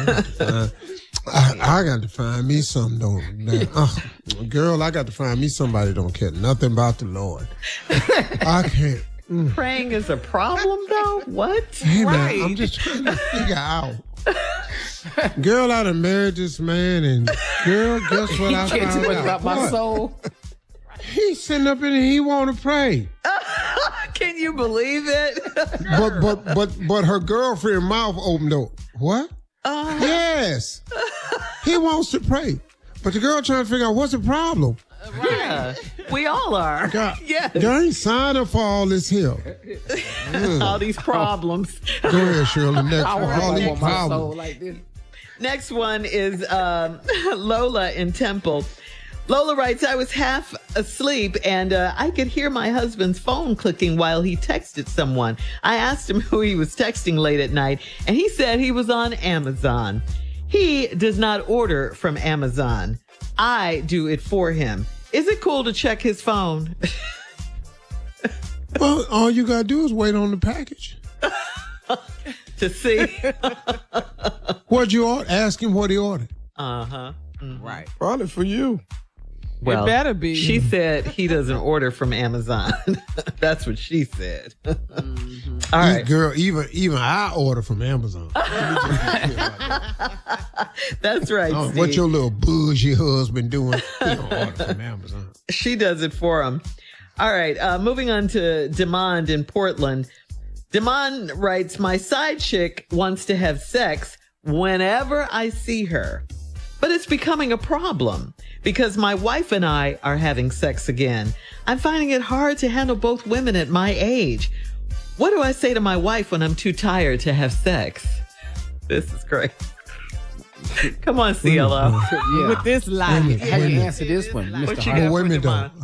I got to find me something. Girl, I got to find me somebody that don't care nothing about the Lord. I can't. Praying is a problem, though? What? Hey, man, I'm just trying to figure out. Girl, I done married this man, and girl, guess what I found too much out? about my soul. He's sitting up in here, he want to pray. Can you believe it? But her girlfriend mouth opened up. What? Yes. He wants to pray. But the girl trying to figure out what's the problem. Yeah, we all are. God, yes. You ain't signed up for all this here. All these problems. Go ahead, Shirley. Next I one. All want these my problems. soul like this. Next one is Lola in Temple. Lola writes, I was half asleep and I could hear my husband's phone clicking while he texted someone. I asked him who he was texting late at night, and he said he was on Amazon. He does not order from Amazon. I do it for him. Is it cool to check his phone? Well, all you got to do is wait on the package. To see. What'd you order? Ask him what he ordered. Uh-huh. Mm-hmm. Right. Probably for you. Well, it better be. She said he doesn't order from Amazon. That's what she said. Mm-hmm. All right. Girl, even I order from Amazon. That's right, Steve. What your little bougie husband doing? He don't order from Amazon. She does it for him. All right. Moving on to Demond in Portland. Demond writes, my side chick wants to have sex whenever I see her. But it's becoming a problem because my wife and I are having sex again. I'm finding it hard to handle both women at my age. What do I say to my wife when I'm too tired to have sex? This is great. Come on, CLO. Yeah. With this line. How do you answer this one, Mr. What you Hart? got? Wait a minute, though.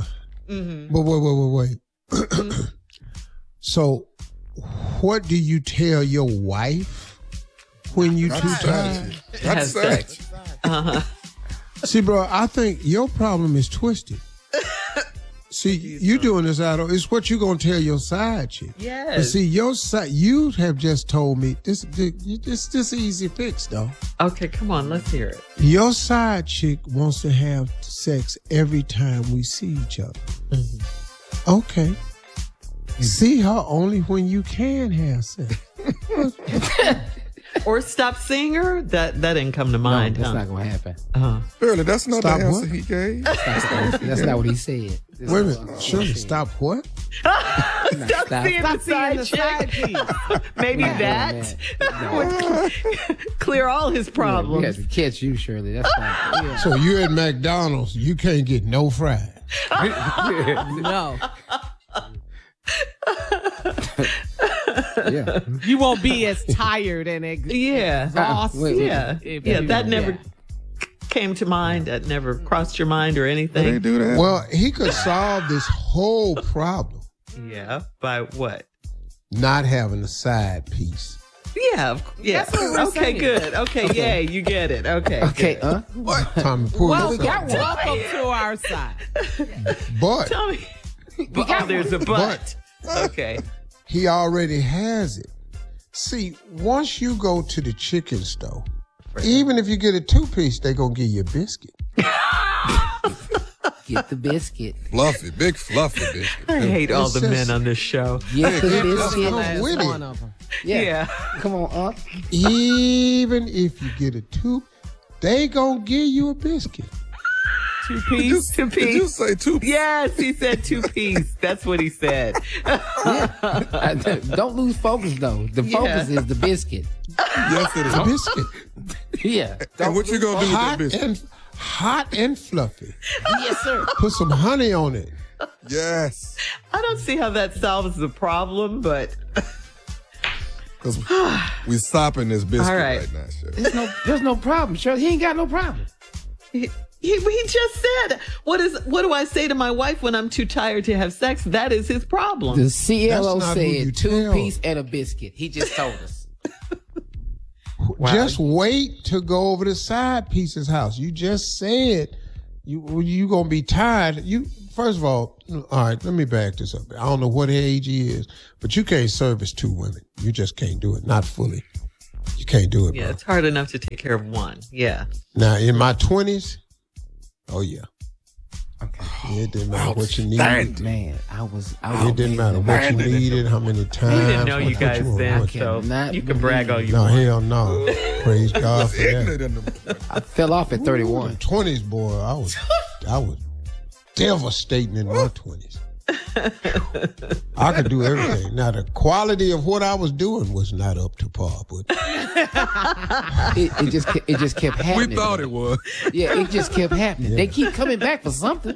Mm-hmm. Wait. So, what do you tell your wife when you too tired? Have sex. Uh-huh. See, bro, I think your problem is twisted. See, you doing this out of, it's what you going to tell your side chick. Yes. But see, your side, you have just told me, this easy fix, though. Okay, come on, let's hear it. Your side chick wants to have sex every time we see each other. Mm-hmm. Okay. See her only when you can have sex. Or stop seeing her? That didn't come to mind. No, that's not going to happen. Uh-huh. Really, that's not Stop the answer what? he gave. That's not what he said. That's Wait a not minute. what Shirley, he said. stop what? Stop seeing the side chick. Maybe Not doing that that. would clear all his We problems. had to catch you, Shirley. That's not. Yeah. So you're at McDonald's, you can't get no fries. No. Yeah. You won't be as tired and Yeah. exhausted. Wait. Yeah. If Yeah, you- that never came to mind. That never crossed your mind or They anything. do that. Well, he could solve this whole problem Yeah. By what? not having a side piece. Yeah. Yeah. That's what we're Okay, saying. good. Okay, yay, you get it. Okay. Okay, good. Tommy, pull Well, yourself together. welcome to our side. But Tell me. Oh, there's a but. Okay. he already has it. See, once you go to the chicken store, even if you get a 2-piece, they gonna give you a biscuit. get the biscuit. Fluffy, big fluffy biscuit. I hate all It's the just- men on this show. Get the Let's biscuit. come with One it. of them. Yeah. Come on, Even if you get a 2, they gonna give you a biscuit. 2-piece. Did you 2-piece. say 2? Yes, he said 2-piece. That's what he said. Don't lose focus though. The focus is the biscuit. Yes, it is. A biscuit. Yeah. And what you gonna do with that Hot biscuit? hot and fluffy. Yes, sir. Put some honey on it. Yes. I don't see how that solves the problem, but Because we stopping this biscuit All right. right now, Shirley. There's no problem, Shirley. He ain't got no problem. he just said, what do I say to my wife when I'm too tired to have sex? That is his problem. The CLO That's not who you said tell. 2-piece and a biscuit. He just told us. Wow. Just wait to go over to side piece's house. You just said you gonna be tired. You first of all right, let me back this up. I don't know what age he is, but you can't service 2 women. You just can't do it. Not fully. You can't do it, Yeah, bro. it's hard enough to take care of one. Yeah. Now, in my 20s, oh, yeah. Okay. It didn't matter what you needed. Outstanding. Man, I was It didn't matter what you needed, how many times. We didn't know you what guys were then, watching. so cannot you can brag all you No, want. hell no. Praise God for Ignorant that. in them. I fell off at 31. 20s, boy, I was devastating in my 20s. I could do everything. Now, the quality of what I was doing was not up to par, but It just kept happening. We thought it was. Yeah, it just kept happening. Yeah. They keep coming back for something.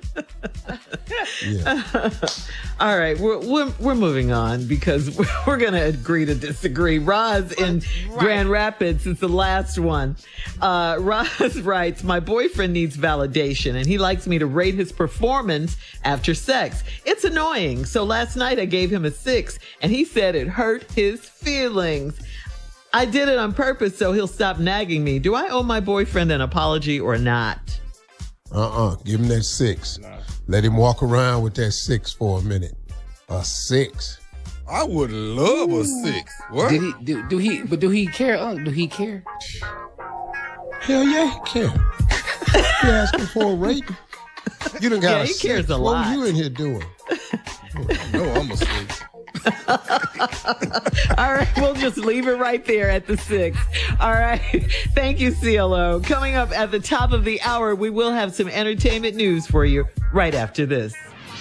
yeah. All right, we're moving on because we're going to agree to disagree. Roz in Grand Rapids is the last one. Roz writes, my boyfriend needs validation and he likes me to rate his performance after sex. It's annoying. So last night I gave him a 6 and he said it hurt his feelings. I did it on purpose so he'll stop nagging me. Do I owe my boyfriend an apology or not? Give him that 6. Let him walk around with that 6 for a minute. A 6. I would love a 6. What? Did he do he? But do he care? Do he care? Hell yeah, he can. You asking for a rate? You done got Yeah, a he 6. cares a What lot. was you in here doing? No, I'm a 6. All right, we'll just leave it right there at the 6. All right. Thank you, CLO. Coming up at the top of the hour, we will have some entertainment news for you right after this.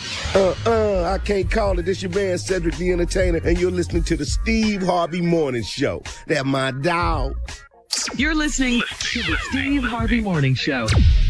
I can't call it. This your man, Cedric the Entertainer, and you're listening to the Steve Harvey Morning Show. That my dog. You're listening to the Steve Harvey Morning Show.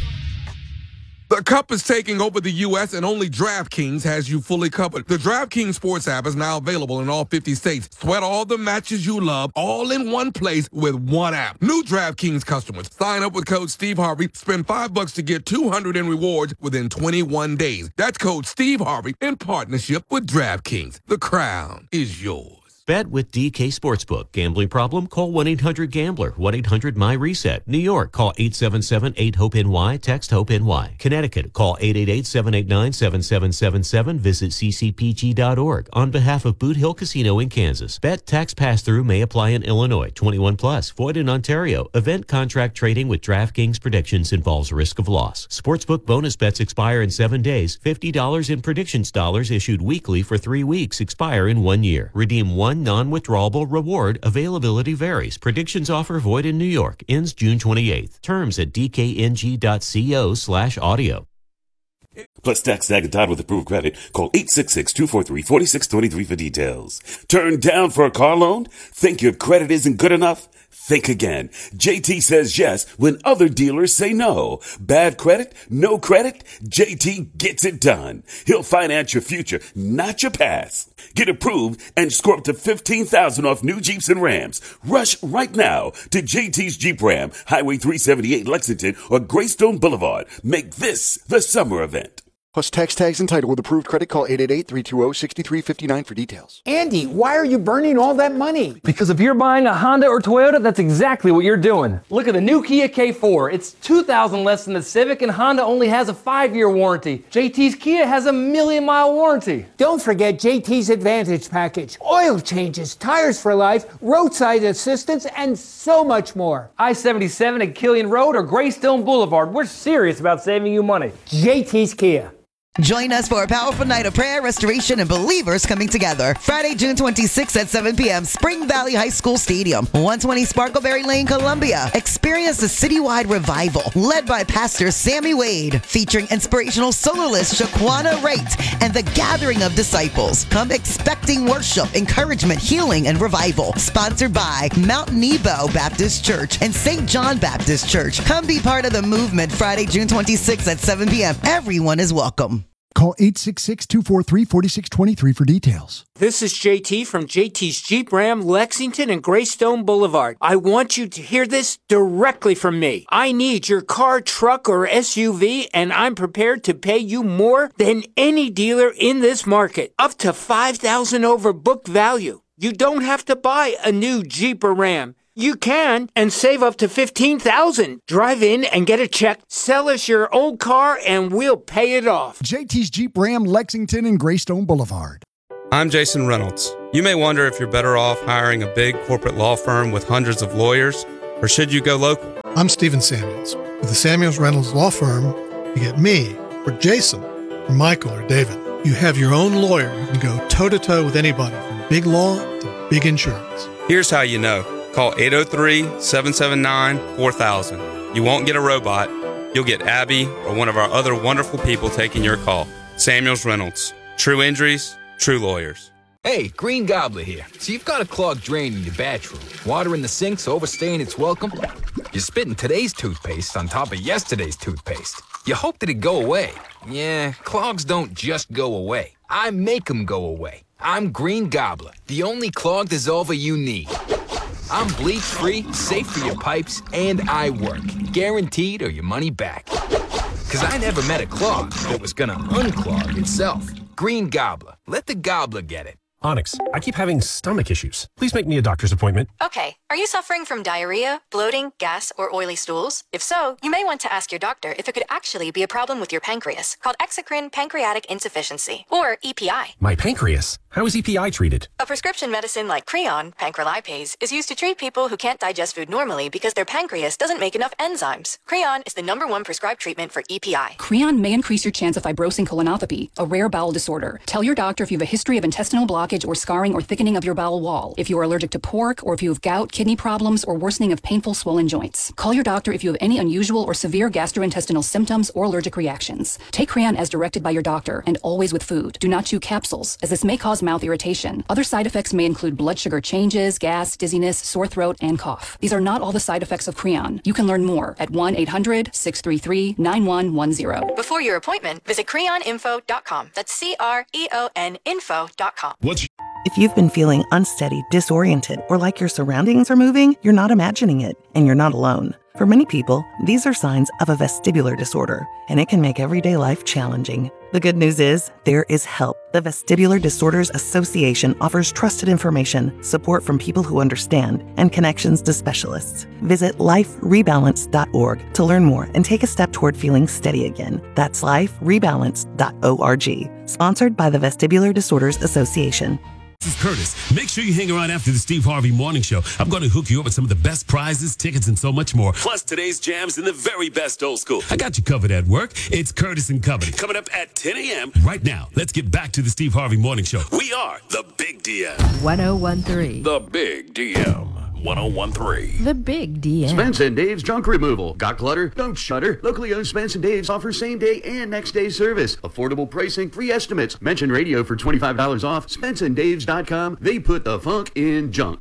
The Cup is taking over the U.S. and only DraftKings has you fully covered. The DraftKings Sports app is now available in all 50 states. Sweat all the matches you love all in one place with one app. New DraftKings customers, sign up with code Steve Harvey. Spend $5 to get $200 in rewards within 21 days. That's code Steve Harvey in partnership with DraftKings. The crown is yours. Bet with DK Sportsbook. Gambling problem? Call 1-800-GAMBLER. 1-800-MY-RESET. New York, call 877-8-HOPE-NY. Text HOPE-NY. Connecticut, call 888-789-7777. Visit ccpg.org. On behalf of Boot Hill Casino in Kansas. Bet tax pass-through may apply in Illinois. 21 plus. Void in Ontario. Event contract trading with DraftKings predictions involves risk of loss. Sportsbook bonus bets expire in 7 days. $50 in predictions dollars issued weekly for 3 weeks. Expire in 1 year. Redeem one non-withdrawable reward. Availability varies. Predictions offer void in New York. Ends June 28th. Terms at dkng.co/audio. Plus tax tag and title with approved credit. Call 866-243-4623 for details. Turned down for a car loan? Think your credit isn't good enough? Think again. JT says yes when other dealers say no. Bad credit? No credit? JT gets it done. He'll finance your future, not your past. Get approved and score up to $15,000 off new Jeeps and Rams. Rush right now to JT's Jeep Ram, Highway 378 Lexington or Greystone Boulevard. Make this the summer event. Plus tax tags and title with approved credit. Call 888-320-6359 for details. Andy, why are you burning all that money? Because if you're buying a Honda or Toyota, that's exactly what you're doing. Look at the new Kia K4. It's $2,000 less than the Civic, and Honda only has a 5-year warranty. JT's Kia has a 1,000,000-mile warranty. Don't forget JT's Advantage Package. Oil changes, tires for life, roadside assistance, and so much more. I-77 at Killian Road or Greystone Boulevard. We're serious about saving you money. JT's Kia. Join us for a powerful night of prayer, restoration, and believers coming together. Friday, June 26th at 7 p.m., Spring Valley High School Stadium, 120 Sparkleberry Lane, Columbia. Experience a citywide revival led by Pastor Sammy Wade, featuring inspirational soloist Shaquana Wright and the gathering of disciples. Come expecting worship, encouragement, healing, and revival. Sponsored by Mount Nebo Baptist Church and St. John Baptist Church. Come be part of the movement Friday, June 26th at 7 p.m. Everyone is welcome. Call 866-243-4623 for details. This is JT from JT's Jeep Ram, Lexington and Greystone Boulevard. I want you to hear this directly from me. I need your car, truck, or SUV, and I'm prepared to pay you more than any dealer in this market. Up to $5,000 over book value. You don't have to buy a new Jeep or Ram. You can and save up to $15,000. Drive in and get a check. Sell us your old car and we'll pay it off. JT's Jeep Ram, Lexington and Greystone Boulevard. I'm Jason Reynolds. You may wonder if you're better off hiring a big corporate law firm with hundreds of lawyers, or should you go local? I'm Stephen Samuels. With the Samuels Reynolds Law Firm, you get me, or Jason, or Michael, or David. You have your own lawyer who can go toe-to-toe with anybody, from big law to big insurance. Here's how you know. Call 803-779-4000. You won't get a robot. You'll get Abby or one of our other wonderful people taking your call. Samuels Reynolds. True injuries, true lawyers. Hey, Green Gobbler here. So you've got a clogged drain in your bathroom. Water in the sink's overstaying its welcome. You're spitting today's toothpaste on top of yesterday's toothpaste. You hope that it go away. Yeah, clogs don't just go away. I make them go away. I'm Green Gobbler, the only clog dissolver you need. I'm bleach-free, safe for your pipes, and I work. Guaranteed or your money back. Because I never met a clog that was gonna unclog itself. Green Gobbler. Let the gobbler get it. Onyx, I keep having stomach issues. Please make me a doctor's appointment. Okay, are you suffering from diarrhea, bloating, gas, or oily stools? If so, you may want to ask your doctor if it could actually be a problem with your pancreas, called exocrine pancreatic insufficiency, or EPI. My pancreas? How is EPI treated? A prescription medicine like Creon, pancrelipase, is used to treat people who can't digest food normally because their pancreas doesn't make enough enzymes. Creon is the #1 prescribed treatment for EPI. Creon may increase your chance of fibrosing colonopathy, a rare bowel disorder. Tell your doctor if you have a history of intestinal blockage or scarring or thickening of your bowel wall, if you are allergic to pork, or if you have gout, kidney problems, or worsening of painful swollen joints. Call your doctor if you have any unusual or severe gastrointestinal symptoms or allergic reactions. Take Creon as directed by your doctor, and always with food. Do not chew capsules, as this may cause mouth irritation. Other side effects may include blood sugar changes, gas, dizziness, sore throat, and cough. These are not all the side effects of Creon. You can learn more at 1-800-633-9110. Before your appointment, visit creoninfo.com. That's CREON info.com. If you've been feeling unsteady, disoriented, or like your surroundings are moving, you're not imagining it, and you're not alone. For many people, these are signs of a vestibular disorder, and it can make everyday life challenging. The good news is, there is help. The Vestibular Disorders Association offers trusted information, support from people who understand, and connections to specialists. Visit liferebalance.org to learn more and take a step toward feeling steady again. That's liferebalance.org. Sponsored by the Vestibular Disorders Association. This is Curtis. Make sure you hang around after the Steve Harvey Morning Show. I'm going to hook you up with some of the best prizes, tickets, and so much more. Plus today's jams and the very best old school. I got you covered at work. It's Curtis and Company. Coming up at 10 a.m. Right now, let's get back to the Steve Harvey Morning Show. We are the Big DM. 1013. The Big DM. 1013. The Big DM. Spence and Dave's Junk Removal. Got clutter? Don't shudder. Locally owned Spence and Dave's offers same day and next day service. Affordable pricing, free estimates. Mention radio for $25 off. SpenceandDaves.com. They put the funk in junk.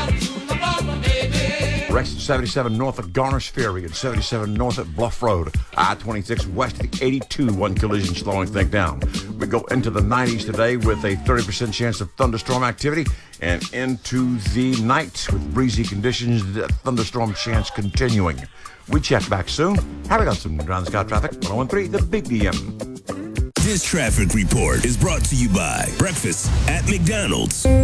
Wrecked at 77 north at Garnish Ferry and 77 north at Bluff Road. I-26 west of the 82, one collision slowing things down. We go into the 90s today with a 30% chance of thunderstorm activity and into the night with breezy conditions, the thunderstorm chance continuing. We check back soon. Having got some ground sky traffic, 1013, the Big DM. This traffic report is brought to you by Breakfast at McDonald's.